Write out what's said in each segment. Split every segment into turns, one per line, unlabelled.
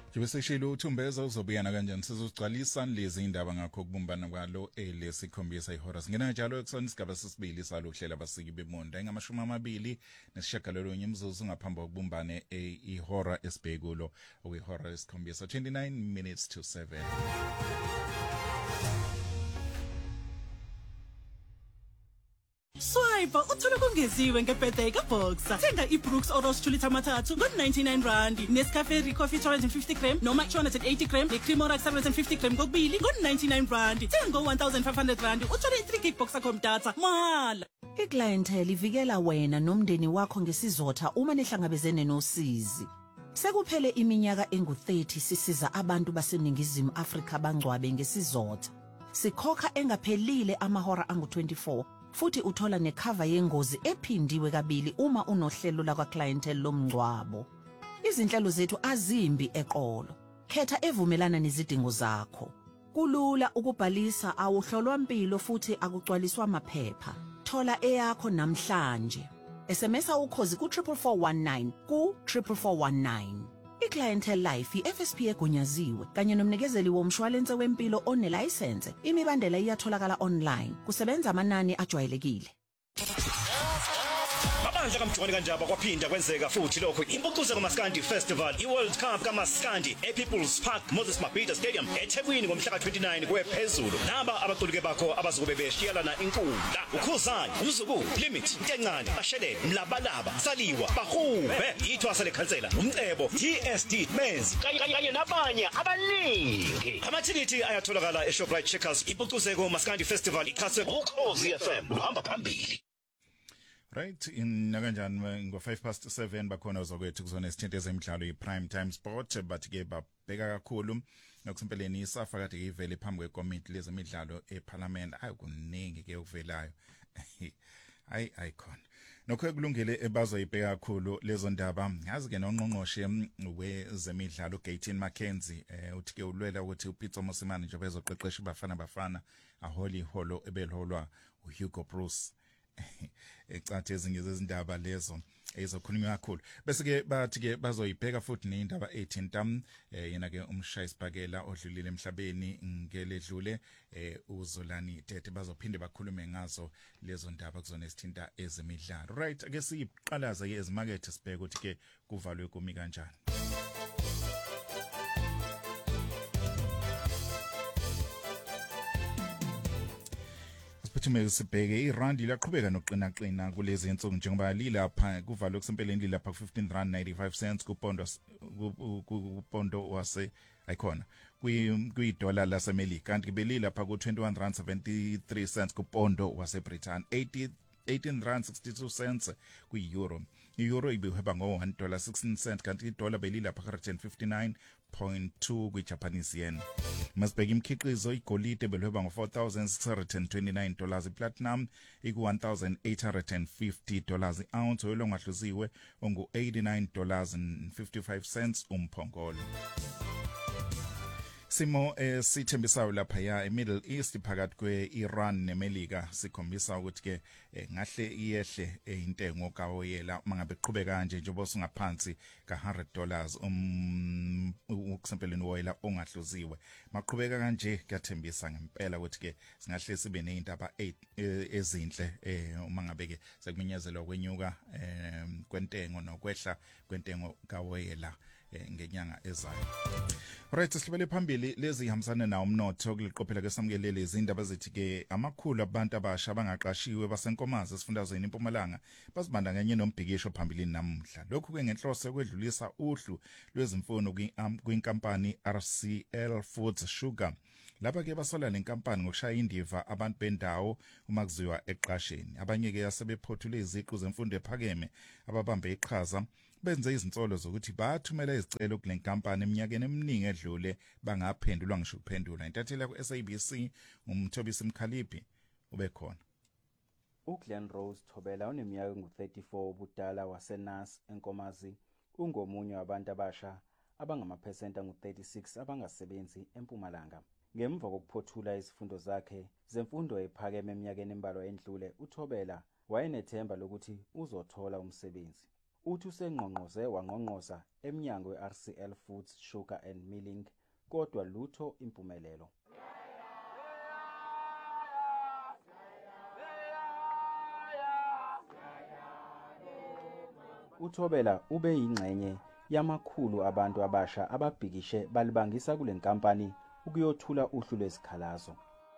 Jibeseshilo uThumbeza uzobuyana kanjani sizogcwalisa lezi indaba ngakho kubumbana kwalo lesikhombisa ihora singena njalo ekusona isigaba sesibili salo hlela abasiki bemonda engamashumi amabili nesishagalolunye imzuzu ngaphambi kokubumbane ihora esibhekulo okuyihora esikhombisa 29 minutes to 7.
Swipe uthola kongeziwe ngebirthday kaBoxer. Thenga iBrooks Orange 2 litha mathathu ngo99 rand. Nescafe Coffee 250 gram noma 280 gram neCremora 750 gram kokubili ngo99 rand. Thenga ngo1500 rand uthola i3 gig Boxer computer mala.
Iclientele ivikela wena nomndeni wakho ngesizotha uma nehlangabezene nosizi. Sekuphele iminyaka engu30 sisiza abantu baseningizimu Afrika bangcwabe ngesizotha. Sikhokha engaphelile amahora angu24. Futhi uthola necover yengozi ephindiwe kabili uma unohlelo la clientele lomngcwabo. Izinhlelo zethu azimbi eqolo. Khetha evumelana nezidingo zakho. Kulula ukubhalisa awuhlolwa impilo futhi akugcwaliswa amaphepha. Thola eyakho namhlanje. SMS ukhozi ku 44419 ku 44419. Iclientele Life iFSP egunyaziwe kanye nomnikezeli womshwalense wempilo onelicense. Imibandela iyatholakala online. Kusebenza amanani ajwayelekile.
Manje kamjoni kanjaba kwaphinda kwenzeka futhi lokho impucuze kuMaskandi Festival iWorld Cup kaMaskandi ePeople's Park Moses Mabhida Stadium eThekwini ngomhla ka29 kwephezulu naba abaculuke bakho abazokube beshiyalana inkundla ukhuzani uMzukulu Limit Ntencane Bashelele Mlabalaba Saliwa Bahube ithwasa lekhansela umcebo TSD Men's kanye nabanye abaningi amathikithi ayatholakala eShoprite Checkers impucuze kuMaskandi Festival ikhaswe uKhozi FM uhamba phambili.
Right in nakanjani ngo7:05 bakhona uzokwethu kuzona isithinto ezemidlalo iPrime Time Sport but ke babheka kakhulu ngokusempeleni isafa kade ivele phambi kwekomiti lezemidlalo eParliament ayikuningi ke ukuvelayo ay khona nokho kulungile ebazoyibheka kakhulu lezo ndaba yazi ke nongqongqoshe wezemidlalo Gaten Mackenzie uthi ke ulwela ukuthi uPeter Mosimane nje bezoqeqesha bafana aholi iholo ebelholwa uHugo Bruce ecathe ezinye zezindaba lezo ezokhulunywa kakhulu bese ke bathi ke bazoyibheka futhi neindaba 18 yena ke umshayisibhakela odlulile emhlabeni ngeledlule uZolani Tete bazophinde bakhulume ngazo lezo ndaba kuzona isithinta ezemidlalo right ake siqalaza ke ezimakethe sibheke ukuthi ke kuvalwe kumi kanjani. Siphume sibheke iRand liyaqhubeka noqinaqina kulezi insuku njengoba lilapha kuvalwe kusempeleni lilapha ku15.95 kupondo wase ayikhona kwidola laseMelika kanti belilapha ku21.73 kupondo waseBritain 18.62 kueuro. Euro ibihweba ngo$1.16 kanti idola belilapha ku159.2 kwiJapanese yen. Masibheka imikhiqizo igolide belihweba ngo$4,629, iplatinum iku$1,850, iounce oil ongahluziwe ongu$89.55 umphongolo. Simo sithembisayo lapha ya eMiddle East phakathi kweIran neMelika sikhombisa ukuthi ke ngahle iyehle intengo kaoyela mangabe qhubeka kanje njengoba singaphansi ka$100 ukusempeleni woyela ongahluziwe maqhubeka kanje kuyathembisa ngempela ukuthi ke singahle sibe neindaba ezinhle uma ngabe ke sekumenyezelwa kwenyuka kwentengo nokwehla kwentengo kaoyela ngenyanga ezayo. Right sibele phambili lezi ihambisana nawo umnotho kuliqophela ke samkelele izindaba zethi ke amakhulu abantu abasha abangaqashiwe basenkomazi esifundazweni eMpumalanga bazibandakanye nombhikisho phambili namuhla. Lokhu ke ngenhloso kwedlulisa uhlu lwezimfuno kwinkampani RCL Foods Sugar. Lapha ke basola lenkampani ngokushaya indiva abantu bendawo uma kuziwa eqasheni. Abanye ke yasebephothule iziqu zemfundo ephakeme ababambe iqhaza benze izinsolo zokuthi bathumela izicelo kule nkampani eminyakeni eminingi edlule bangaphendulwa ngisho ukuphendula. Intatheli ku-SABC umthobisi Mkhaliphi ubekhona.
uGlenn Rose Thobela oneminyaka engu34 ubudala waseNas eNkomazi ungomunye wabantu abasha abangamaphesenti angu36 abangasebenzi eMpumalanga. Ngemva kokuphothula izifundo zakhe zemfundo ephakeme eminyakeni embalwa endlule uThobela wayenethemba lokuthi uzothola umsebenzi. uthi usengqongqoze wangqongqoza eminyango we-RCL Foods Sugar and Milling kodwa lutho impumelelo. uThobela ube yingxenye yamakhulu abantu abasha ababhikishe balibangisa kule nkampani ukuyothula uhlu lwezikhalazo.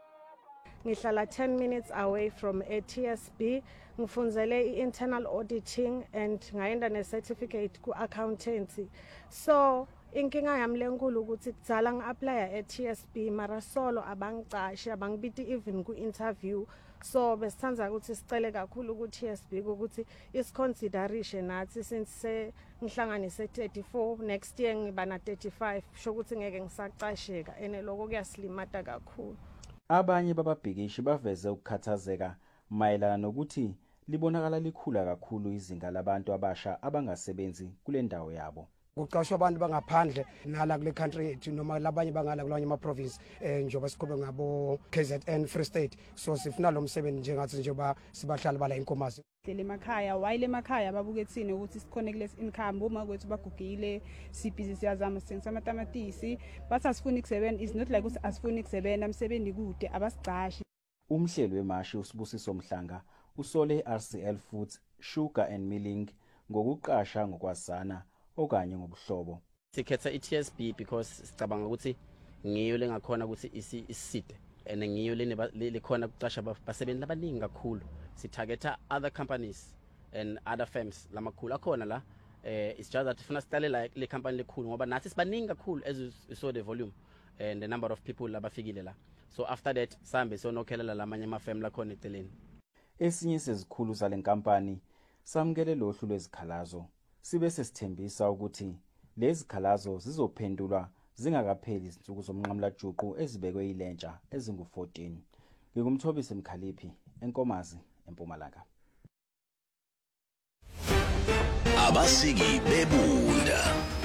Ngihlala 10 minutes away from a TSB, ngifunzele i-internal auditing and ngayenda ne-certificate ku-accountancy. So inkinga yami lenkulu ukuthi kudzala ngi-applya e-TSB mara solo abangicashi abangibiti even ku-interview. So besithandza ukuthi sicele kakhulu ku-TSB ukuthi isiconsiderishe nathi since ngihlanganise 34 next year ngiba na 35 sho ukuthi ngeke ngisacasheka ene lokho kuyasilimata kakhulu.
Abanye bababhikishi baveze ukukhathazeka mayelana nokuthi libonakala likhula kakhulu izinga labantu abasha abangasebenzi kule ndawo yabo.
Kuqashwa abantu bangaphandle nala kule country yethu noma labanye bangala kulanye ama province njoba sikhube ngabo KZN Free State, so sifuna lo msebenzi njengathi njoba sibahlali bala inkomazi
le emakhaya wayile emakhaya babuke thina ukuthi sikhone kule income uma kwethu bagugile sibhizi siyazama singisa amatamatisi bathi asifuni kusebenza is not like ukuthi asifuni kusebenza umsebenzi kude abasicashi.
Umhleli wemashi uSibusiso Mhlanga usole RCL Foods Sugar and Milling ngokuqasha ngokwasana okanye ngobuhlobo.
Sikhetha iTSB because sicabanga ukuthi ngiyo lengakhona ukuthi iside and ngiyo lekhona ukuqasha abasebenzi abaningi kakhulu. Sitargeta other companies and other firms lamakhulu akhona la it's just that sifuna sicale le company lekhulu ngoba nathi sibaningi kakhulu as we saw the volume and the number of people labafikile la. So after that sambe sonokhelela lamanye ama firm lakhona eceleni.
Esinye sezikhulu zale nkampani samukele lohlu lwezikhalazo sibe sesithembisa ukuthi lezi khalazo zizophendulwa zingakapheli izinsuku zomnqamla juqu ezibekwe ilentsha ezingu14. Ngingumthobisi Mkhaliphi eNkomazi eMpumalanga.
Abasiki bebunda.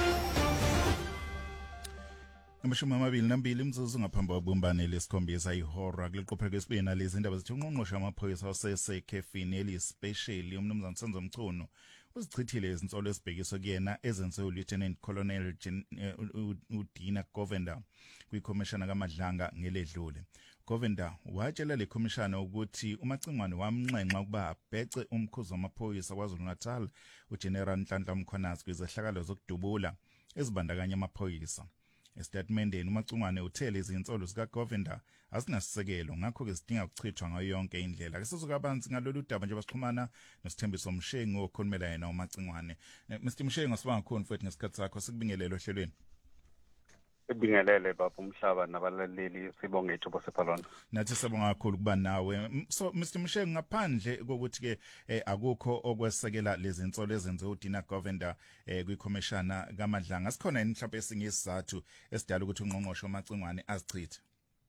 Amashumi amabili nambili imzuzu ngaphambi kobumbane lesikhombisa ihora kuliqophelo lesibili lezi indaba zithi ungqongqoshe amaphoyisa osesekhefini elispecial umnumzana Senzo Mchunu uzichithile izinsolo ezibhekiswe kuyena ezenziwe uLieutenant Colonel Udina Govender kwikhomishana kaMadlanga ngeledlule. Govender watshela le khomishana ukuthi umacingwane wamnxenxa ukuba abhece umkhuzi wamaphoyisa kwaZulu-Natal uGeneral Nhlanhla Mkhwanazi kwizehlakalo zokudubula ezibandakanya amaphoyisa. Estatementeni umacingwane uthele izinsolo zikaGovender azinasisekelo ngakho ke sidinga ukuchithwa ngayo yonke indlela. Ke sizokabanzi ngalolu daba nje basixhumana noSithembiso Mshengu okhulumela yena umacingwane. Mr Mshengu asibanga khona futhi ngesikhathi sakho sikubingelele ohlelweni.
Ibingelele baba umhlaba nabalaleli sibonge ithuba sephalona.
Nathi sibonga kakhulu kuba nawe. So Mr Mshengu ngaphandle kokuthi ke akukho okwesekela lezi insolo ezenze uDina Govender kwikhomishana kaMadlanga sikhona mhlawumbe esinye isizathu esidala ukuthi ungqongqoshe omacingwane azichithe.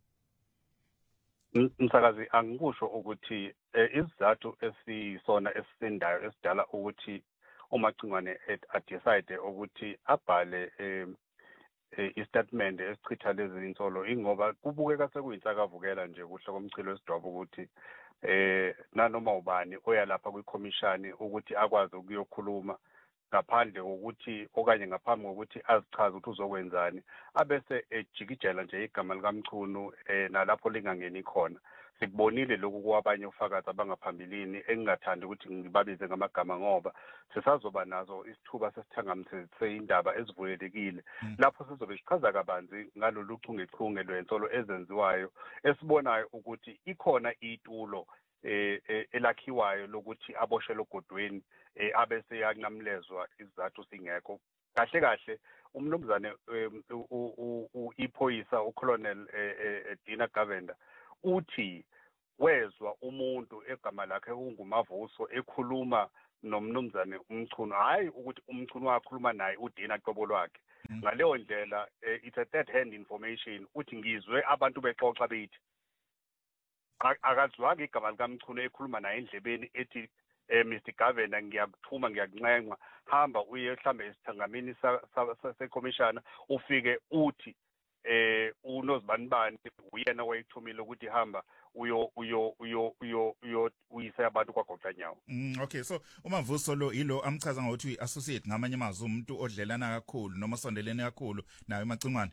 Msakazi angikusho ukuthi isizathu esisona esisendayo esidala ukuthi umacingwane adecide ukuthi abhale istatement esichitha lezi insolo ingoba kubukeka sekuyinsakavukela nje kuhle komchilo wesidwaba ukuthi nanoma ubani oya lapha kwikhomishani ukuthi akwazi ukuyokhuluma ngaphandle kokuthi okanye ngaphambi kokuthi azichaze ukuthi uzokwenzani abese ejikijela nje igama likaMchunu nalapho lingangeni khona. Sikubonile lokhu kwabanye ufakazi abangaphambilini engingathandi ukuthi ngibabize ngamagama ngoba sisazoba nazo isithuba sesithangamthe indaba ezivulelekile lapho sizobe sichaza kabanzi ngalolu chungechunge lwensolo ezenziwayo esibonayo ukuthi ikhona itulo elakhiwayo lokuthi aboshele ogodweni abese yanqamlezwa izathu singekho. Kahle kahle umnumzane iphoyisa uColonel Dina Govender uthi wezwa umuntu egama lakhe ungumavuso ekhuluma nomnumzane uMchunu hayi ukuthi uMchunu wakhuluma naye uDina qobo lwakhe. Ngaleyo ndlela it's a third hand information uthi ngizwe abantu bexoxa bethi akazwanga igama likaMchunu ekhuluma naye endlebeni ethi Mr Govender ngiyakuthuma ngiyakuncenga hamba uye mhlambe esithangamini sekhomishana ufike uthi unozibanibani uyena wayithumile ukuthi hamba uyise abantu kwaGoqanyawo.
Okay, so uMavuso lo ilo amchaza ngokuthi uyi-associate ngamanye amazwi umuntu odlelana kakhulu noma sondelene kakhulu nawe eMacingwane.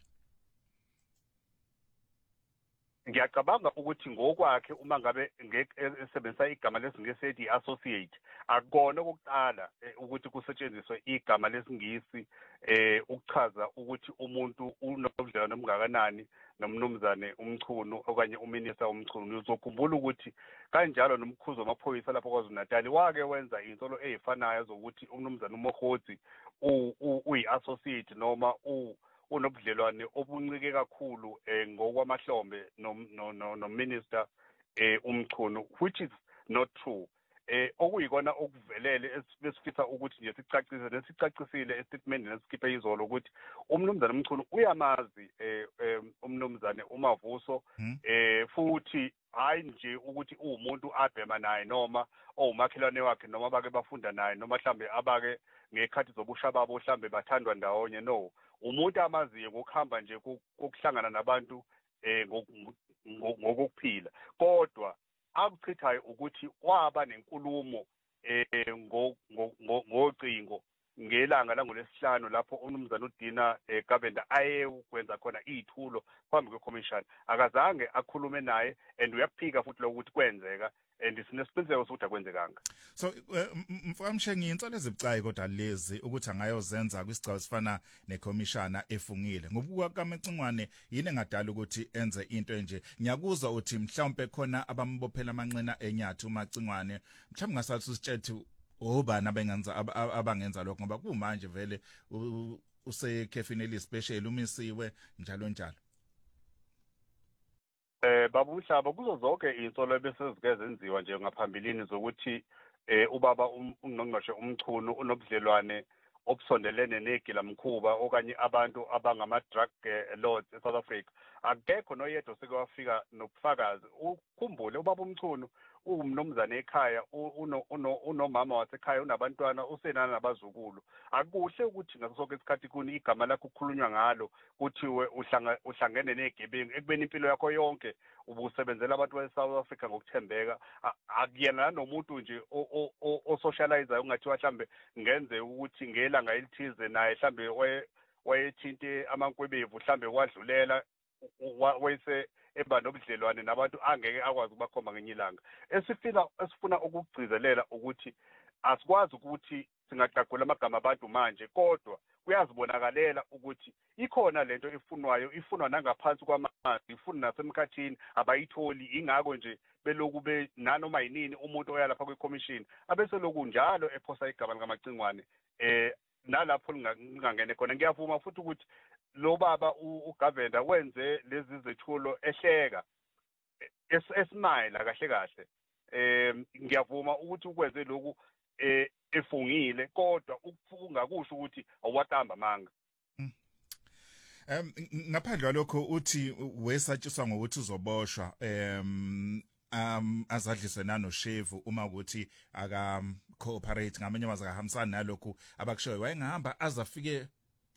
Ngiyacabanga ukuthi ngokwakhe uma ngabe esebenzisa igama lesingisi ethi associate akukona okokuqala ukuthi kusetshenziswe igama lesingisi ukuchaza ukuthi umuntu unobudlelwano obungakanani nomnumzane uMchunu okanye uminister uMchunu. Uzokhumbula ukuthi kanjalo nomkhuzo wamaphoyisa lapho kwaZulu-Natal wake wenza insolo ezifanayo zokuthi umnumzane uMokhozi uyi-associate noma unobudlelwane obuncike kakhulu ngokwamahlombe no minister uMchunu, which is not true. Okuyikona okuvelele besifisa ukuthi nje sicacise nesicacisile estatementini esikhiphe izolo ukuthi umnumzane uMchunu uyamazi umnumzane uMavuso futhi hayi nje ukuthi umuntu abhema naye noma umakhelwane wakhe noma bake bafunda naye noma mhlambe abake ngekhathi zobusha babo mhlambe bathandwa ndawonye. No, umuntu amaziyo ngokuhamba nje kokuhlangana nabantu ngokuphila, kodwa akuchithayo ukuthi waba nenkulumo ngocingo ngelanga langolesihlanu lapho umnumzane uDina Kabenda ayekwenza khona ithulo phambi kweCommission. Akazange akhulume naye and uyaphika futhi lokuthi kwenzeka and sinesiqiniseko sokuthi akwenzekanga.
So mfamshe ngiyinsolo ezibucayi kodwa lezi ukuthi angayozenza kwisigcawu sifana neCommissioner efungile ngobuka kaMacingwane yini engadala ukuthi enze into enje. Ngiyakuzwa uthi mhlawumbe khona abambophela amanqina enyathu uMacingwane, mhlawumbe ngasathi usitshethu obani abangenza lokho ngoba kumanje vele usekhefini elispecial umisiwe njalo njalo.
Baba Mhlaba, kuzo zonke insolo ebesezike zenziwa nje ngaphambilini zokuthi ubaba uNgqongqoshe uMchunu unobudlelwane obusondelene negilamkhuba okanye abantu abangama-drug lords eSouth Africa, akekho noyedwa oseke wafika nobufakazi. Ukhumbule ubaba uMchunu umnomzane ekhaya, unomama wasekhaya, unabantwana, usenana nabazukulu. Akuhle ukuthi ngaso sonke isikhathi kuni igama lakho kukhulunywa ngalo kuthiwe uhlangene negebengu ekubeni impilo yakho yonke ubusebenzela abantu beSouth Africa ngokuthembeka. Akuyena nomuntu nje osocializer ungathiwa mhlambe ngenze ukuthi ngelanga elithize naye mhlambe wayethinte amankwebevu mhlambe kwadlulela wayese eba nobudlelwane nabantu angeke akwazi ukubakhomba ngenye ilanga. Esifuna ukugcizelela ukuthi asikwazi ukuthi singaqaqula amagama abantu manje, kodwa kuyazibonakalela ukuthi ikhona lento efunwayo, ifunwa nangaphansi kwamanzi, ifuna nasemkhathini abayitholi. Ingako nje beloku nanoma yinini umuntu oyalapha kweCommission abese loku njalo ephosa igama likaMacingwane nalapho lingangene khona. Ngiyavuma futhi ukuthi lo baba uGavenda wenze lezi zethulo ehleka esimile kahle kahle. Ngiyavuma ukuthi ukwenze lokhu efungile, kodwa ukufunga kusho ukuthi awatamba manga.
Ngaphandle kwalokho uthi wesatshiswa ngokuthi uzoboshwa azadliswe nanoshevu uma ukuthi aka cooperate ngamanye amazwi akahambisana nalokhu abakushoyo. Wayengahamba azafike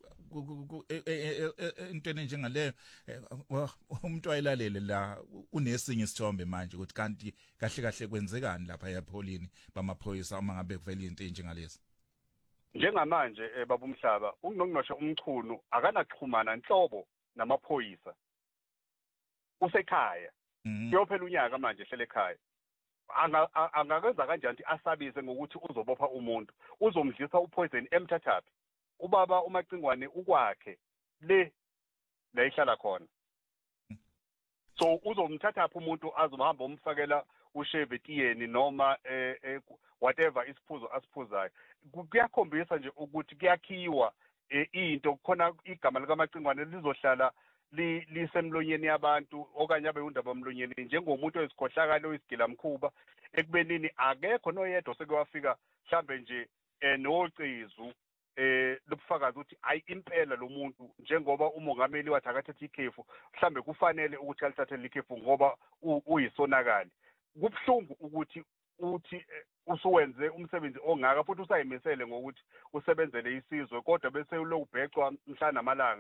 intweni njengaleyo umuntu wayelalele la unesinye isithombe manje ukuthi kanti kahle kahle kwenzekani lapha ePholini bamaphoyisa uma ngabe kuvela into enjengalezi.
Njengamanje baba uMhlaba, uNgqongqoshe uMchunu akanaxhumana nhlobo namaphoyisa. Usekhaya. Kuyophela unyaka manje ehlele ekhaya. Angakwenza kanjani asabise ngokuthi uzobopha umuntu, uzomdlisa upoison emthathapi. Ubaba uMacingwane ukwakhe la ihlala khona. So uzomthatha umuntu azohamba umfakela usheve etiyeni noma whatever isiphuzo asiphuzayo. Kuyakhombisa nje ukuthi kuyakhiwa into khona igama likaMacingwane lizohlala lisemlonyeni yabantu okanye abe undaba emlonyeni njengomuntu oyisikhohlakala oyisigilamkhuba ekubenini akekho noyedwa sekwafika mhlambe nje nocizu lobufakazi ukuthi ayi impela lo muntu njengoba umongameli wathi akathatha ikhefu mhlambe kufanele ukuthi alithathe likhefu ngoba uyisonakali. Kubhlungu ukuthi usuwenze umsebenzi ongaka futhi usayimisele ngokuthi usebenzele isizwe, kodwa bese lokubhecwa mhla namalanga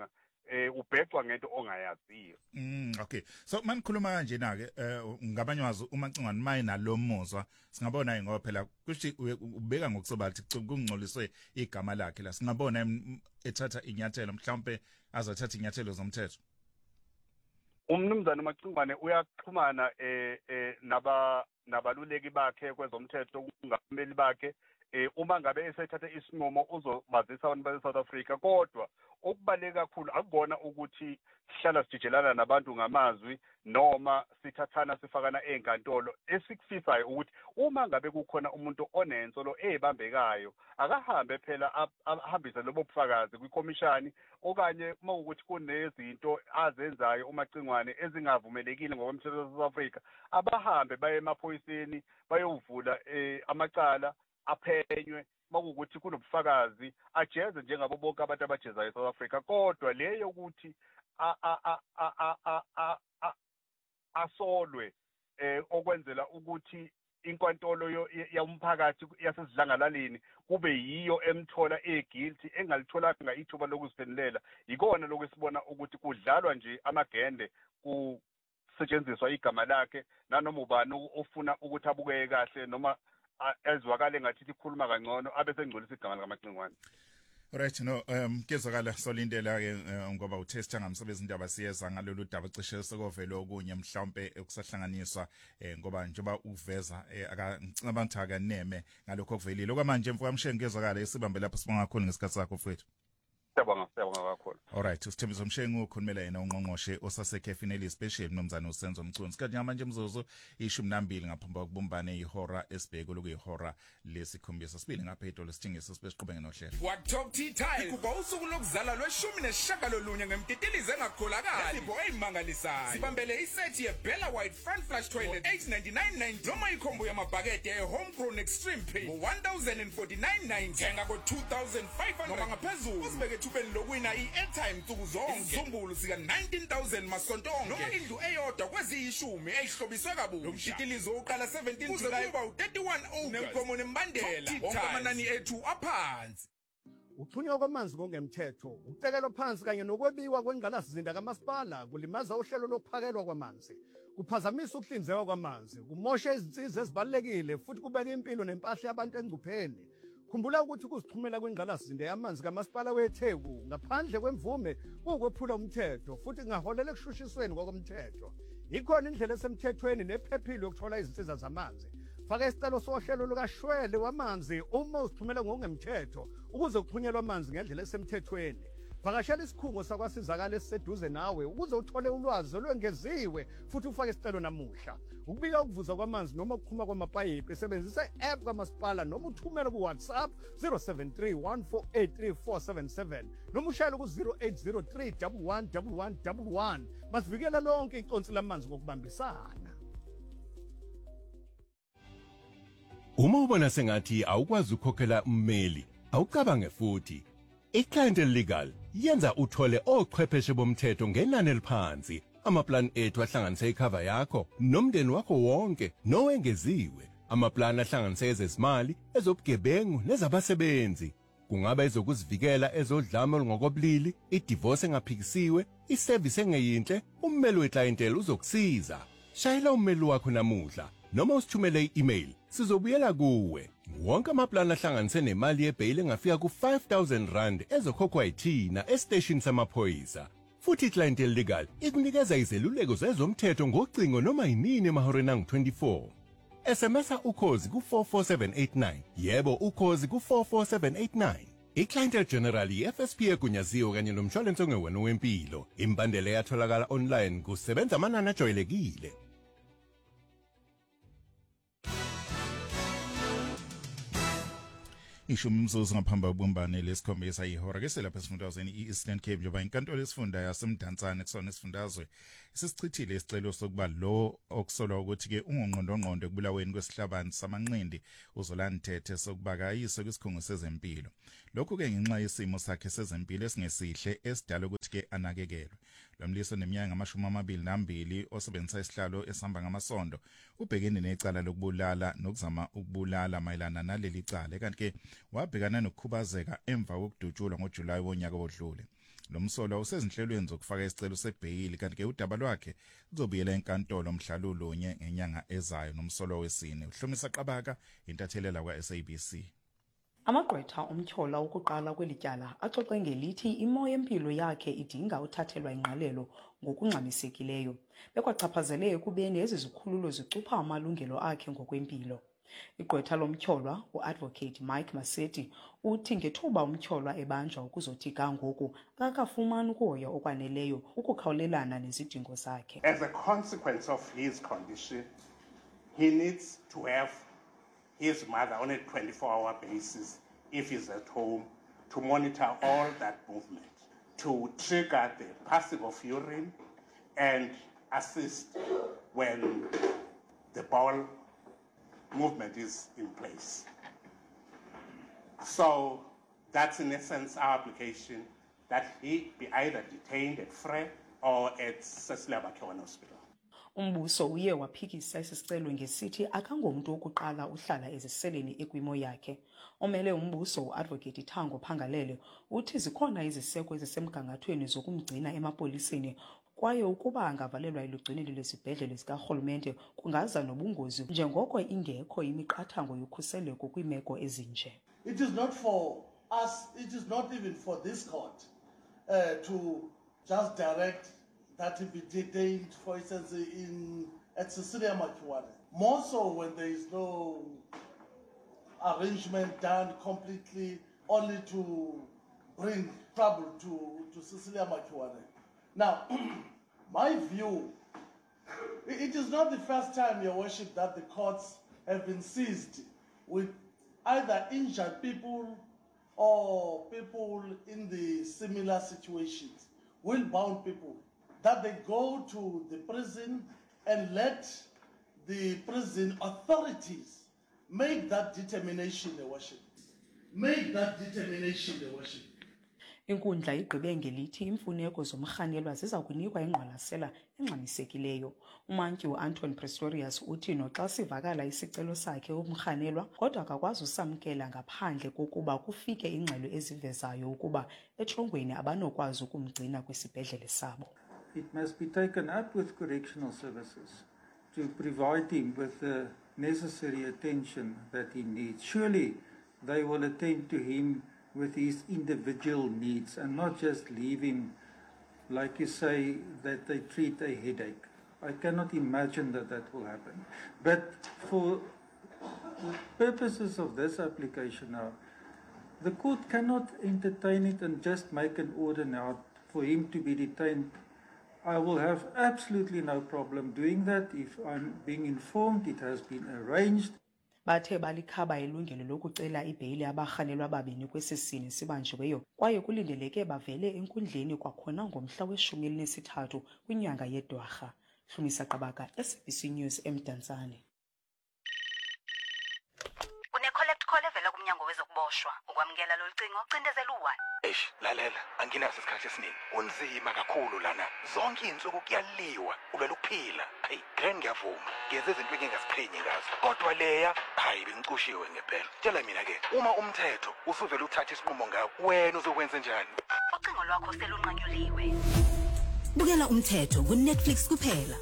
ubhecwa ngento ongayaziyo.
Okay. So manikhuluma kanje na ke ngabanye wazo uMacingwane maye nalomuzwa singabona ngoba phela kusho ubeka ngokusobathi kungcoliswe igama lakhe la singabona ethatha inyathelo mhlawumbe azothatha inyathelo zomthetho.
Umnumzana uMacingwane uyaxhumana nabaluleki bakhe kwezomthetho kungameli bakhe uma ngabe esethatha isinqumo uzobazisa abantu base South Africa kodwa okubaleka kakhulu akubona ukuthi sihlala sijijelana nabantu ngamazwi noma sithathana sifakana enkantolo esikufisayo ukuthi uma ngabe kukhona umuntu onensolo ebambekayo akahambe phela ahambise lobo bufakazi kwikomishani okanye uma ukuthi kunezinto azenzayo uMacingwane ezingavumelekile ngokomthetho wa South Africa abahambe baye emaphoyiseni bayovula amacala aphenywe makukuthi kunobufakazi ajeze njengabo bonke abantu abajezayo eSouth Africa kodwa leyo ukuthi asolwe okwenzela ukuthi inkantolo yomphakathi yasezidlangalaleni kube yiyo emthola eguilty engalitholanga ithuba lokuziphendulela ikona lokusibona ukuthi kudlalwa nje amagende kusetshenziswa igama lakhe nanoma ubani ofuna ukuthi abukeke kahle noma ezwakale ngathi ikhuluma kangcono abesengcolisa igama likaMacingwane.
Right no kezakala solindela ke ngoba utesta ngamsebenzi indaba siyeza ngalolu daba cishe sekovela okunye mhlawumbe ekusahlanganiswa ngoba njengoba uveza akangicabanga akaneme ngalokho okuvelile okwamanje mfowethu amshengi kezakala esibambe lapho sibonga kakhulu ngesikhathi sakho mfowethu.
Siyabonga kakhulu.
Alright uSithembiso Mshengu ukhulumela yena ungqongqoshe osasekhefini special nomzana uSenzo Mchunu sikhathi manje mzuzu 12 ngaphambi kokubumbane ihora esibheke lokuyihora lesikhombisa sibili ngapha edolo sithingise siqhubeke nohlelo
Top Tea Time kuba usuku lokuzala lwe-19 ngemtitilize engakholakali ibo eyimangalisayo sibambele isethi ye-Bella White Front Flush Toilet 899 noma ikhombo yamabhakede ye-Homegrown Extreme Pay 1049.9 thenga ko-2500 noma ngaphezulu usibeke thubeni lokwina i-airtime nsuku zonke isizumbulu sika 19,000 masonto onke noma indlu eyodwa kweziyishumi eyihlobiswe kabulu lo mshikilizo uqala 17 July kuba u-31 August nemgomo nembandela wonke amanani ethu aphansi.
Uthunywa kwamanzi kongemthetho, ukutekelwa phansi kanye nokwebiwa kwengqalasizinda kamasipala kulimaza uhlelo lokuphakelwa kwamanzi. Kuphazamisa ukuhlinzekwa kwamanzi, kumosha izinsiza ezibalekile futhi kubeka impilo nempahla yabantu engcupheni. Khumbula ukuthi ukuzixhumela kwengqalasizinda yamanzi kamasipala weTheku ngaphandle kwemvume kukwephula umthetho futhi kungaholela ekushushisweni kwakomthetho. Ikhona indlela esemthethweni nephephile yokuthola izinsiza zamanzi. Faka isicelo sohlelo lukaShwele wamanzi uma uzixhumela ngokungemthetho ukuze kuxhunyelwe amanzi ngendlela esemthethweni. Vakashela isikhungo sakwasizakala esiseduze nawe ukuze uthole ulwazi olwengeziwe futhi ufake isicelo namuhla. Ukubika ukuvuza kwamanzi noma ukuqhuma kwamapayipi sebenzisa i-app kamasipala noma uthumele ku WhatsApp 0731483477 noma ushayele ku 0803111111 masivikela lonke iconsi lamanzi ngokubambisana.
Uma ubona sengathi awukwazi ukukhokhela ummeli, awucabange futhi. iClient Legal yenza uthole ochwepheshe bomthetho ngenani eliphansi. Amaplan ethu ahlanganise icover yakho nomndeni wakho wonke nowengeziwe. Amaplan ahlanganise ezezimali, ezobugebengu nezabasebenzi. Kungaba ezokuzivikela ezodlame ngokobulili, idivorce engaphikisiwe, iservice engeyinhle, ummeli weclientele uzokusiza. Shayela ummeli wakho namuhla noma usithumele i-email sizobuyela kuwe. Wonke amaplan ahlanganise nemali yebail engafika ku-5,000 rand ezokhokhwa yithina estation samaphoyisa. Futhi iClient Legal ikunikeza izeluleko zezomthetho ngocingo noma yinini emahoreni angu-24. SMS ukhozi ku-44789. Yebo ukhozi ku-44789. iClient General i-FSP egunyaziwe kanye nomshwalense ongewena wempilo. Imbandela yatholakala online kusebenza amanani ajwayelekile.
Ishumi mzuzu ngaphambi kokubumbane lesikhombisa ihora ke selapha esifundazweni iEastern Cape njengoba inkantolo esifunda yasemdantsane kusona isifundazwe sisichithile isicelo sokuba lo okusolwa ukuthi ke ungongqondongqondo ekubulaweni kwesihlabani samanqindi uZolani Thethe sokuba kayise kwisikhungo sezempilo. Lokhu ke ngenxa yesimo sakhe sezempilo esingesihle esidala ukuthi ke anakekelwe. Lo mliso neminyaka ngamashumi 22 osebenzisa isihlalo esihamba ngamasondo ubhekene necala lokubulala nokuzama ukubulala mayelana naleli cala kanti ke wabhekana nokukhubazeka emva kokudutshulwa ngoJulayi wonyaka odlule. Lo msolwa usezinhlelweni zokufaka isicelo sebhayili kanti ke udaba lwakhe luzobuyela enkantolo mhlalulunye ngenyanga ezayo nomsolwa wesine. Uhlomisa Qabaka intathelela kwa-SABC.
Amagqwetha omtyhola ukuqala kwelityala axoxe ngelithi imo yempilo yakhe idinga uthathelwa ingqalelo ngokungxamisekileyo. Bekwachaphazele ekubeni ezi zikhululo zicupha amalungelo akhe ngokwempilo. Igqwetha lomtyholwa uadvocate Mike Maseti uthi ngethuba umtyholwa ebanjwa ukuzothi kangoku akakafumani ukuhoya okwaneleyo ukukhawulelana nezidingo zakhe.
As a consequence of his condition, he needs to have his mother on a 24-hour basis, if he's at home, to monitor all that movement, to trigger the passage of urine and assist when the bowel movement is in place. So that's in essence our application, that he be either detained at Frere or at Cecilia Bakhewane Hospital.
Umbuso uye waphikisa isicelo ngesithi akangomntu wokuqala uhlala eziseleni ekwimo yakhe. Omele umbuso uadvocate Thango Phangalele uthi zikhona iziseko ezisemgangathweni zokumgcina emapoliseni kwaye ukuba angavalelwa elugcinweni lwesibhedlele sikarhulumente kungaza nobungozi njengoko ingekho imiqathango yokhuseleko kwiimeko ezinje.
It is not for us, it is not even for this court to just direct that he be detained, for instance, at Cecilia Bakhewane. More so when there is no arrangement done completely only to bring trouble to Cecilia Bakhewane. Now, my view, it is not the first time, Your Worship, that the courts have been seized with either injured people or people in the similar situations, will-bound people, that they go to the prison and let the prison authorities make that determination, Your Worship. Make that determination, Your Worship.
Inkundla igqibe ngelithi imfuneko zomrhanelwa ziza kunikwa ingqwalasela engxamisekileyo. Umantyi uAnton Pretorius uthi noxa sivakala isicelo sakhe umrhanelwa kodwa akakwazi usamkela ngaphandle kokuba kufike ingxelo ezivezayo ukuba etrongweni abanokwazi ukumgcina kwisibhedlele sabo.
It must be taken up with correctional services to provide him with the necessary attention that he needs. Surely they will attend to him with his individual needs and not just leave him, like you say, that they treat a headache. I cannot imagine that that will happen. But for the purposes of this application now, the court cannot entertain it and just make an order now for him to be detained. I will have absolutely no problem doing that if I'm being informed it has been arranged.
Bathe balikhaba ilungelo lokucela ibhayili abarhanelwa ababini kwesisini sibanjiweyo kwaye kulindeleke bavele enkundleni kwakhona ngomhla we-13 kwinyanga yeDwarha. Hlumisa Qabaka, SABC News eMdantsane.
Une-collect call evela kumnyango wezokuboshwa. Ukwamukela lo lucingo cindezela u1.
Lalela, anginaso isikhathi esiningi. Unzima kakhulu lana. Zonke izinsuku kuyaliwa, ulwela ukuphila. Hayi, grand ngiyavuma. Ngenze izinto engingaziqhenyi ngazo. Kodwa leya, hayi bengicushiwe ngempela. Tshela mina ke, uma umthetho usuvela uthatha isinqumo ngawo, wena uzokwenza njani?
Ucingo lwakho selunqanyuliwe.
Bukela umthetho ku-Netflix kuphela.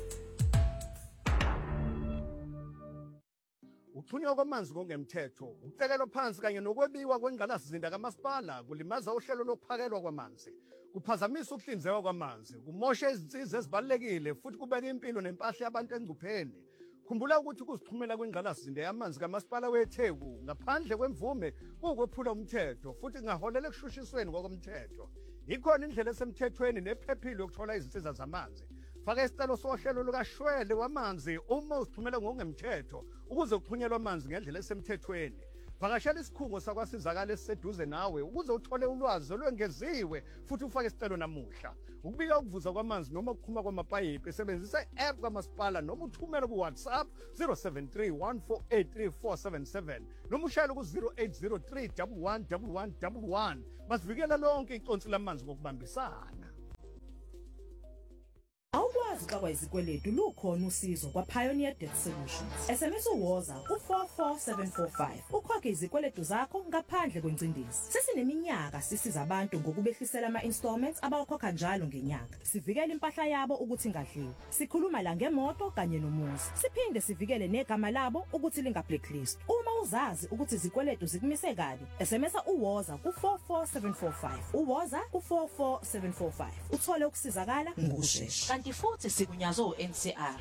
Ukuthunywa kwamanzi ngokungemthetho, ukutekelo phansi kanye nokwebiwa kwengqalasizinda kamasipala kulimaza uhlelo lokuphakelwa kwamanzi. Kuphazamisa ukuhlinzekwa kwamanzi, kumosha izinsiza ezibalekile futhi kubeka impilo nempahla yabantu engcupheni. Khumbula ukuthi ukuzixhumela kwengqalasizinda yamanzi kamasipala weTheku ngaphandle kwemvume kukwephula umthetho futhi kungaholela ekushushisweni ngokomthetho. Ikhona indlela esemthethweni nephephile yokuthola izinsiza zamanzi. Faka isicelo sohlelo lukaShwele wamanzi uma uzixhumela ngokungemthetho ukuze kuxhunyelwe amanzi ngendlela esemthethweni. Vakashela isikhungo sakwasizakala esiseduze nawe ukuze uthole ulwazi olwengeziwe futhi ufake isicelo namuhla. Ukubika ukuvuza kwamanzi noma ukuqhuma kwamapayipi sebenzisa i-app kamasipala noma uthumele ku-WhatsApp 0731483477 noma ushayele ku-0803 111111. Masivikela lonke iconsi lamanzi ngokubambisana.
Ulwazi kwayizikweletu lukhona usizo kwa Pioneer Debt Solutions. SMS uwoza ku44745. Ukhokhe izikweletu zakho ngaphandle kwencindezi. Sesineminyaka sisiza abantu ngokubehlisela ama-installments abawakhokha njalo ngenyanga. Sivikele impahla yabo ukuthi ingadliwa. Sikhuluma la ngemoto kanye nomuzi. Siphinde sivikele negama labo ukuthi linga-blacklist. Uma uzazi ukuthi izikweletu zikumise kabi, SMS uwoza ku44745. Uwoza ku44745. Uthole ukusizakala ngokushesha. Kanti futhi sikunyazo uNCR.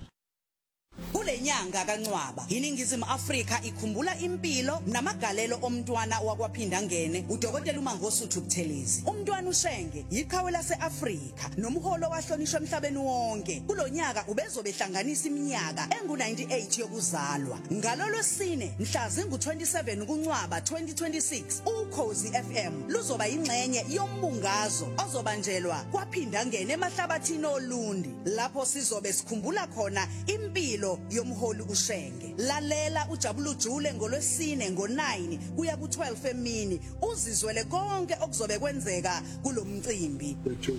Kulenyanga kaNcwaba iningizimu Afrika ikhumbula impilo namagalelo omntwana wakwaphinda ngene uDokotela uMangosuthu Buthelezi. Umntwana uShenge iqhawe laseAfrika nomholo wahlonishwa emhlabeni wonke. Kulonyaka ubezobehlanganisa iminyaka engu98 yokuzalwa. Ngalolosine mhla zingu27 kuNcwaba 2026 uKhosi FM luzoba ingxenye yombungazo ozobanjelwa kwaphinda ngene emahlabathini olundi lapho sizobe sikhumbula khona impilo yomholi uShenge. Lalela uJabulu Jule ngolwesine ngo9 kuya ku12 emini uzizwele konke okuzobe kwenzeka kulomcimbi.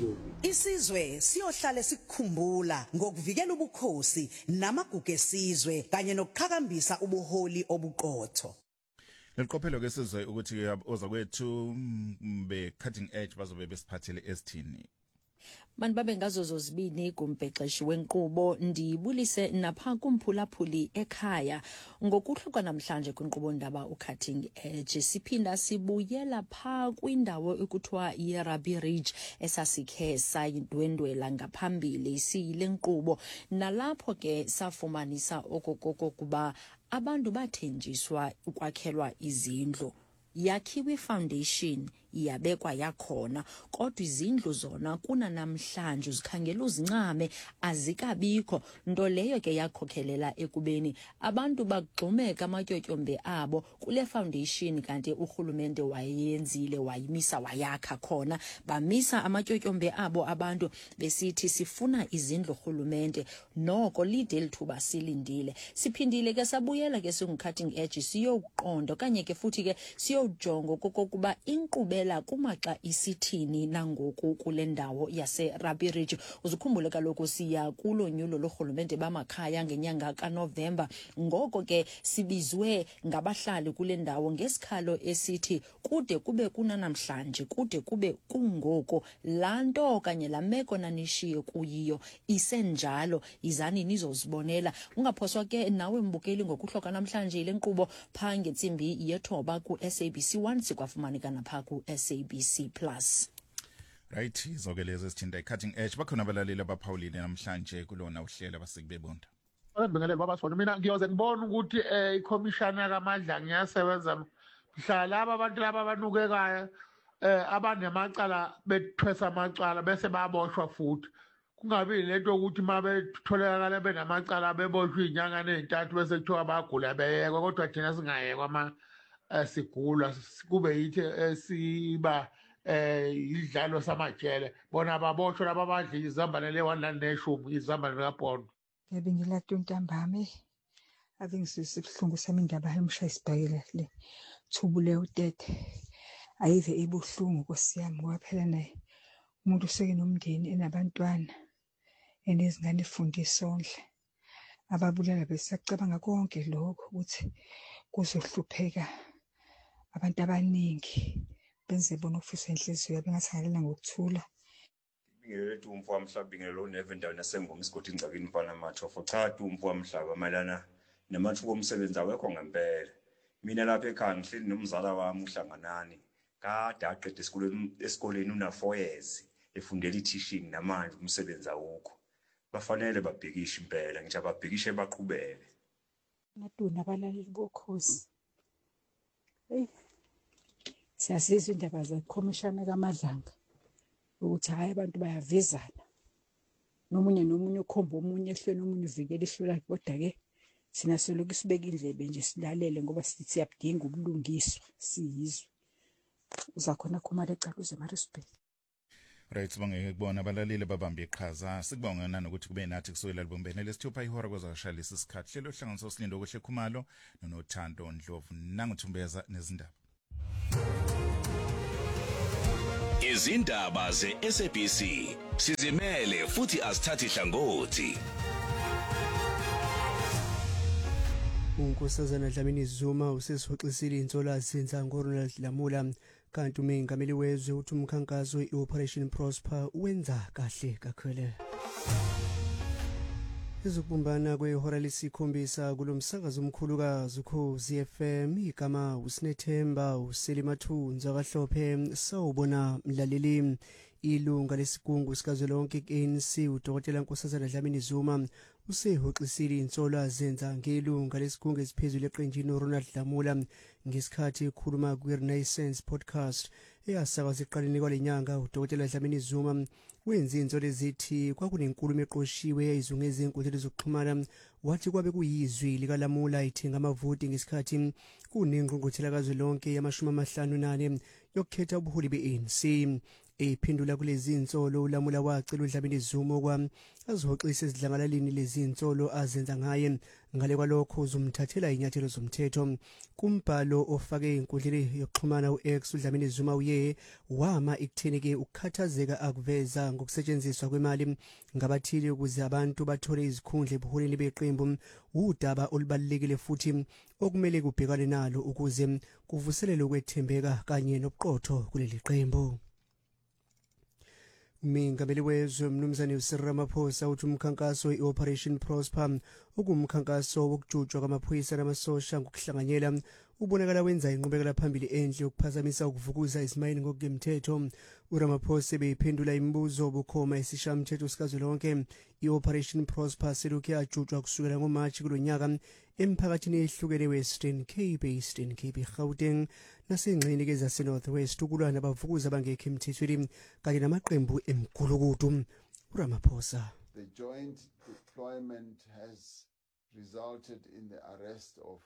Isizwe siyohlala sikukhumbula ngokuvikela ubukhosi namagugu esizwe kanye nokuqhakambisa ubuholi obuqotho.
Liqophelo ke sizwe ukuthi ozakwethu be cutting edge bazobe besiphathele esithini.
Bantu babe ngazo zozibini kumbhexeshi wenkqubo ndibulise napha kumphulaphuli ekhaya ngokuhluka namhlanje kwinkqubo ndaba uCutting Edge siphinda sibuyela pha kwindawo ekuthiwa yeRabi Ridge esasikhe sayidwendwela ngaphambili siyile nkqubo nalapho ke safumanisa okokuba abantu bathenjiswa ukwakhelwa izindlu yakhiwe foundation iyabekwa yakhona kodwa izindlu zona kuna namhlanje zikhangela uzincame azikabikho nto leyo ke yakhokhelela ekubeni abantu bagxumeka amatyotyombe abo kule foundation kanti urhulumente wayenzile wayimisa wayakha khona bamisa amatyotyombe abo abantu besithi sifuna izindlu urhulumente noko lide lithuba silindile siphindile ke sabuyela ke singuCutting Edge siyoqonda kanye ke futhi ke siyojonga kokuba inkqubela kumaxa isithini nangoku kule ndawo yaseRabi Ridge uzukhumbule kaloku siya kulo nyulo lorhulumente bamakhaya ngenyanga kaNovember ngoko ke sibizwe ngabahlali kule ndawo ngesikhalo esithi kude kube kunanamhlanje kude kube kungoko lanto kanye lameko nanishiye kuyiyo isenjalo izani nizozibonela ungaphoswa ke nawe mbukeli ngokuhloka namhlanje ile nkqubo pha ngentsimbi yethoba ku SABC1 sikwafumaneka napha ku SABC Plus.
Right, izokeleza sithinta iCutting Edge bakhona abalaleli abaphawulile namhlanje kulona uhlelo abasikubebonda.
Ngibingelele baba sona mina ngiyoze ngibone ukuthi iCommissioner kaMandla ngiyasebenza mhla laba abantu laba abanukekayo abanemacala bethwesa amacala bese baboshwa futhi kungabi lento ukuthi mabetholakala benamacala beboshwa izinyanga nezintathu bese kuthiwa bagula beyekwa kodwa thina singayekwa sigula kube yithi siba idlalo samajele bona baboshwa laba abadla izambane le110 izambane kaBhondo.
Ngiyabingelela Ntontambame ave ngisise kuhlungu sami indaba yomshayisibhayela le thubule utete ayive ebuhlungu nkosiyami ngoba phela naye umuntu useke nomndeni enabantwana enezingane ifundisondle ababulala besacabanga konke lokho ukuthi kuzohlupheka abantu abaningi benze bona ufisa inhliziyo yabe ngathangalela ngokuthula.
Ngiyele Dumfu wamhlaba ngelo nevendawo nasengoma isigodi ingcakini mfana mathofo cha Dumfu wamhlaba malana namathuba omsebenzi awekho ngempela mina lapha ekhaya ngihleli nomzala wami uhlanganani kade aqede esikoleni una 4 years efundela teaching namanje umsebenzi awukho bafanele babhekishe impela ngisho ababhekishe baqhubeke
natuna abalaleli bokhosi siyasizwa indaba zeCommissioner kaMadlanga ukuthi hayi abantu bayavezana nomunye ukhomba omunye ehlweni omunye uvikela ihlula kodwa ke sina soloku sibeka indlebe nje silalele ngoba sithi siyabudinga ubulungiswa siyizwe uzakhona khoma lecaluze Maritzburg.
Right sibonge kubona abalaleli babambe iqhaza sikubonga nanokuthi kube nathi kusukela libumbene lesithupha ihora kwezashalisa isikhathi hlelo hlanganiso silindo kuhle khumalo noNothando Ndlovu nanguthumbeza nezindaba.
Izindaba ze-SABC sizimele futhi asithathi hlangothi.
Unkosazana Dlamini Zuma usesihoxisile insolazi senza ngoRonald Lamula kanti umengameli wezwe uthi umkhankaso i-Operation Prosper wenza kahle kakhulu. Izokubumbana kwehora lesikhombisa kulomsakazo omkhulukazi Ukhozi FM igama uSinethemba uSelimathunza kaHlophe sawubona mlaleli. Ilunga lesigungu sikazwelonke ANC uDokotela Nkosazana Dlamini Zuma usehoxisile insolo zenza ngelunga lesigungu esiphezulu eqenjini uRonald Lamula ngesikhathi ekhuluma kwiRenaissance podcast eyasakazwa eqaleni kwalenyanga. uDokotela Dlamini Zuma wenza insolo ezithi kwakunenkulumo eqoshiwe eyayizunge ezinkundleni zokuxhumana wathi kwabe kuyizwi likaLamula ithenga amavoti ngesikhathi kunengqungquthela kazwelonke yama-54 yokukhetha ubuholi be-ANC. Ephendula kulezi insolo uLamula wacela uDlamini Zuma kwa azihoxise izidlangalalini lezi insolo azenza ngaye ngale kwalokho uzumthathela inyathelo zomthetho. Kumbhalo ofake inkundleni yokuxhumana uX uDlamini Zuma uye wama ekutheni ukukhathazeka akuveza ngokusetshenziswa kwemali ngabathile ukuze abantu bathole izikhundla ebuholini beqembu udaba olubalekile futhi okumele kubhekane nalo ukuze kuvuselele ukwethembeka kanye nobuqotho kuleli qembu. Umengameli wezwe Mnumzane Cyril Ramaphosa uthi umkhankaso i-Operation Prosper ukumkhankaso wokujutshwa kwamaphoyisa namasosha ngokuhlanganyela ubonakala wenza inqubekela phambili enhle yokuphazamisa ukuvukuza izimayini ngokungemthetho. uRamaphosa beyiphendula imibuzo obukhoma esishamthetho sikazwelonke i-Operation Prosper selokhu yajutshwa kusukela ngoMashi kulonyaka emphakathini ehlukene Western Cape, Eastern Cape, Gauteng nasengxenye kezase North West ukulwa nabavukuza bangekho emthethweni kanye namaqembu emgulukudu. uRamaphosa
The joint deployment has resulted in the arrest of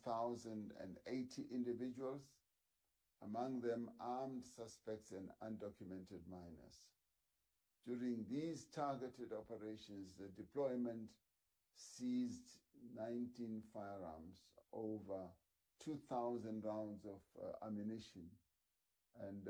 1,080 individuals, among them armed suspects and undocumented minors. During these targeted operations, the deployment seized 19 firearms, over 2,000 rounds of ammunition, and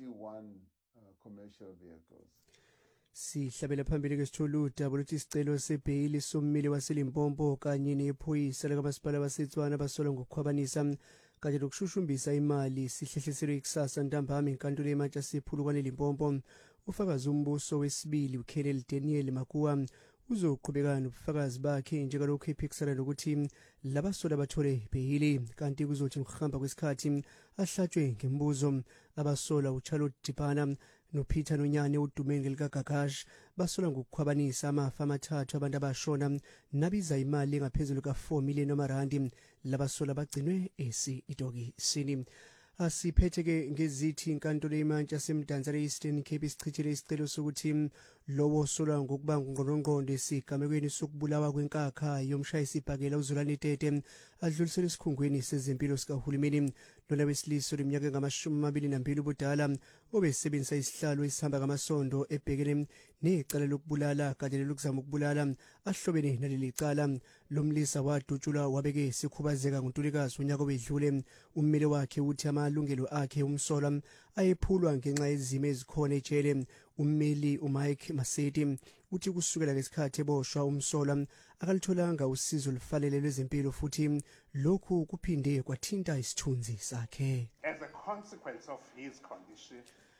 41 commercial vehicles.
Sihlabela phambili kwesithulu udaba luthi isicelo sebheyili sommeli waseLimpopo kanye nephoyisa lakamasipala baseTshwane basolwa ngokukhwabanisa kanye nokushushumbisa imali sihlehliselwe ikusasa ntambama inkantolo eMantla sephulukwane Limpopo. Ufakazi umbuso wesibili uKenneth Daniel Makuwa uzoqhubeka nobufakazi bakhe njengalokho ephikisana nokuthi labasola bathole bheyili kanti kuzothi ngokuhamba kwesikhathi ahlatshwe ngembuzo. Abasola uCharlotte Dipana noPeter Nonyane udumenge likagagash basola ngokukhwabanisa amafa amathathu abantu abashona nabiza imali engaphezulu ka4 million rand. Labasola bagcinwe esitokisini. Asiphetheke ngezithi inkantolo eMantla semdantsane Eastern Cape isichithile isicelo sokuthi lowo solwa ngokuba ngqongqondo esigamekweni sokubulawa kwenkakha yomshayisibhakela uZulani Tete adluliselwe esikhungweni sezempilo sikahulumeni. Lona wesilisa leminyaka engama-22 ubudala obesebenzisa isihlalo esihamba ngamasondo ebhekene necala lokubulala kanye lokuzama ukubulala ahlobene naleli cala. Lomlisa wadutshulwa wabeke sikhubazeka ngoNtulikazi unyaka wedlule. Ummeli wakhe uthi amalungelo akhe umsolwa ayephulwa ngenxa yezimo ezikhona ejele. Ummeli uMike Maseti uthi kusukela ngesikhathi eboshwa umsolwa akalitholanga usizo lufanele lwezempilo futhi lokhu kuphinde kwathinta isithunzi sakhe.
As a consequence of his condition,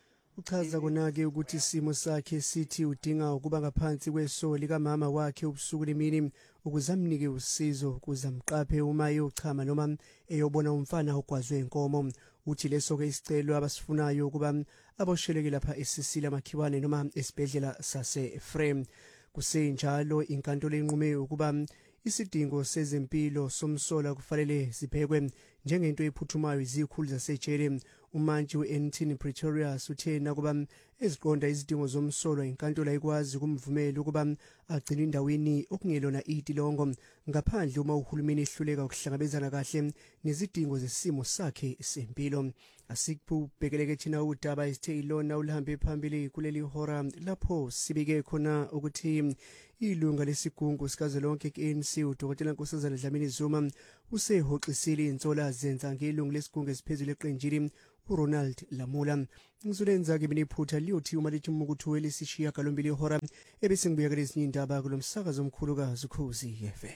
uchaza konake ukuthi isimo sakhe sithi udinga ukuba ngaphansi kweso likamama wakhe ubusuku lemini ukuze amnike usizo ukuze amqaphe uma eyochama noma eyobona umfana ogwazwe inkomo. Uthi leso ke isicelo abasifunayo ukuba abosheleke lapha eSisila Makhiwane noma esibhedlela sase Frame. Kusenjalo inkantolo enqume ukuba isidingo sezempilo somsola kufanele sibhekwe njengento ephuthumayo izikhulu zasejele. Umantshi weNTN Pretoria uthe nakuba eziqonda izidingo zomsolwa inkantolo ayikwazi ukumvumela ukuba agcine endaweni okungelona itilongo ngaphandle uma uhulumeni ehluleka ukuhlangabezana kahle nezidingo zesimo sakhe sempilo. Asikubhekeleke thina udaba isithe ilona ulihambe phambili kuleli hora lapho sibike khona ukuthi ilunga lesigungu sikazwelonke ANC uDokotela Nkosazana Dlamini Zuma usehoxisile insolo azenza ngelungu lesigungu esiphezulu eqenjini uRonald Lamula. Ngizolenza ke beniphutha liyothi uma lithi umukuthi welisishiya galombili ihora ebese ngibuya kulezinye indaba kulomsakazo omkhulukazi Ukhozi FM.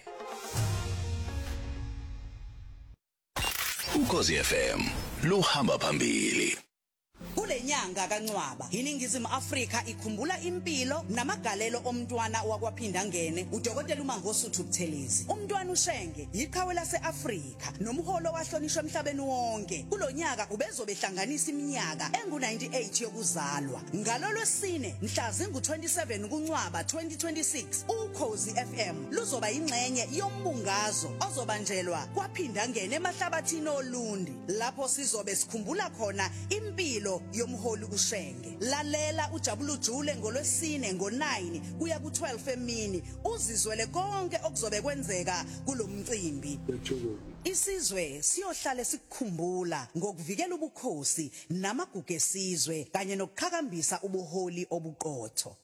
Ukhozi FM luhamba phambili.
Kulenyanga kaNcwaba iningizimu Afrika ikhumbula impilo namagalelo omntwana wakwaphinda ngene uDokotela uMangosuthu Buthelezi. Umntwana uShenge iqhawe laseAfrika nomholo wahlonishwa emhlabeni wonke. Kulonyaka ubezobehlanganisa iminyaka engu98 yokuzalwa. Ngalolwesine mhla zingu27 kuNcwaba 2026 Ukhozi FM luzoba ingxenye yombungazo ozobanjelwa kwaphinda ngene emahlabathini olundi lapho sizobe sikhumbula khona impilo yomholi uShenge. Lalela uJabulu Jule ngolwesine ngo9 kuya ku12 emini uzizwele konke okuzobe kwenzeka kulomcimbi. Isizwe siyohlala sikukhumbula ngokuvikela ubukhosi namagugu esizwe kanye nokukhakambisa ubuholi obuqotho.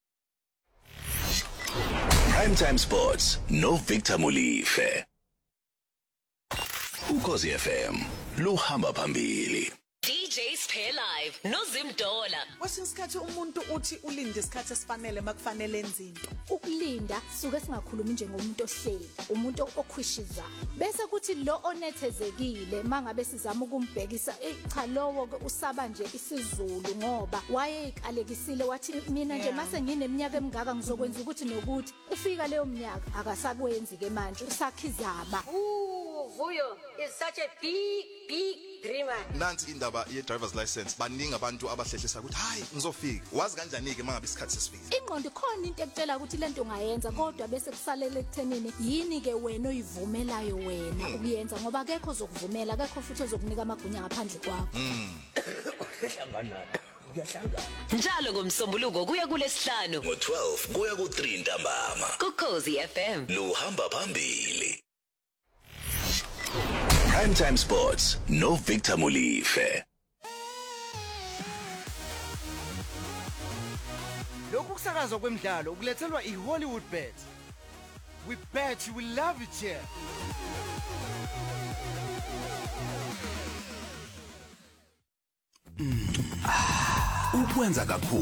Primetime Sports no Victor Mulife. Ukhozi FM luhamba phambili.
DJ Spare Live noZim Dola.
Kwesinye isikhathi umuntu uthi ulinde isikhathi esifanele makufanele enzinto.
Ukulinda suke singakhulumi njengomuntu ohleli, umuntu okhwishizayo. Bese kuthi lo onethezekile mangabe sizama ukumbhekisa cha lowo ke usaba nje isiZulu ngoba wayeyikalekisile wathi mina nje mase ngineminyaka emingaka ngizokwenza ukuthi nokuthi ufika leyo minyaka akasakwenzi ke manje usakhizaba. Vuyo is such a big dreamer.
Nansi indaba ye driver's license baningi abantu abahlehlisa ukuthi hayi ngizofika. Wazi kanjani ke mangabe isikhathi sesifika?
Ingqondo khona into ekutshela ukuthi lento ungayenza kodwa bese kusalele ekuthenini yini ke wena oyivumelayo wena ukuyenza ngoba akekho ozokuvumela akekho futhi ozokunika amagunya ngaphandle kwakho.
Hlangana. Njalo ngomsombuluko kuya kulesihlanu
ngo12 kuya ku3 ntambama.
Ukhozi FM
luhamba phambili. Primetime Sports no Victor Mulife.
Lokhu kusakazwa kwemidlalo ukulethelwa iHollywood Bet. We bet you will love it here.
Ukwenza kakhulu